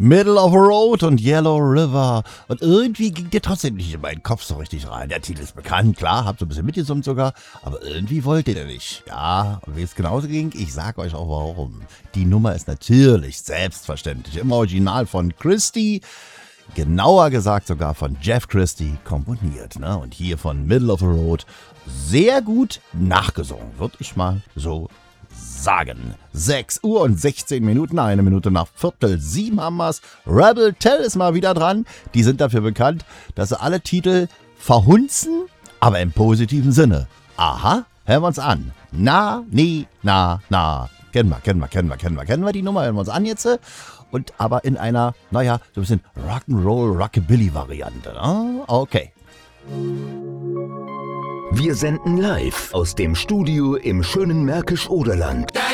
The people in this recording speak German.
Middle of the Road und Yellow River. Und irgendwie ging der trotzdem nicht in meinen Kopf so richtig rein. Der Titel ist bekannt, klar, habt so ein bisschen mitgesummt sogar, aber irgendwie wollte der nicht. Ja, und wie es genauso ging, ich sag euch auch warum. Die Nummer ist natürlich selbstverständlich im Original von Christie, genauer gesagt sogar von Jeff Christie komponiert. Ne? Und hier von Middle of the Road sehr gut nachgesungen, würde ich mal so sagen. 6 Uhr und 16 Minuten, 1 Minute nach 6:45 haben wir's. Rebel Tell ist mal wieder dran. Die sind dafür bekannt, dass sie alle Titel verhunzen, aber im positiven Sinne. Aha, hören wir uns an. Na, nee, na. Kennen wir die Nummer, hören wir uns an jetzt. Und aber in einer, naja, so ein bisschen Rock'n'Roll, Rockabilly-Variante. Okay. Wir senden live aus dem Studio im schönen Märkisch-Oderland.